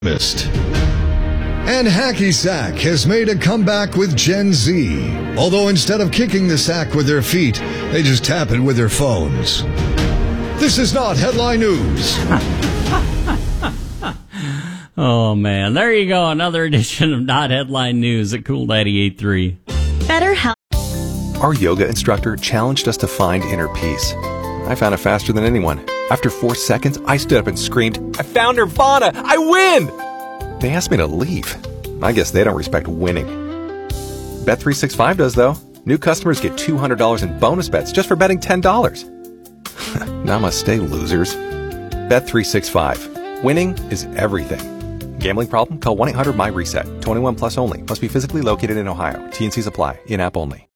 Missed. And Hacky Sack has made a comeback with Gen Z. Although instead of kicking the sack with their feet, they just tap it with their phones. This is not headline news. Oh, man. There you go. Another edition of Not Headline News at Cool 98.3. Better help. Our yoga instructor challenged us to find inner peace. I found it faster than anyone. After 4 seconds, I stood up and screamed, "I found Nirvana! I win!" They asked me to leave. I guess they don't respect winning. Bet365 does, though. New customers get $200 in bonus bets just for betting $10. Namaste, losers. Bet365. Winning is everything. Gambling problem? Call 1-800-MY-RESET. 21 plus only. Must be physically located in Ohio. T&Cs apply. In-app only.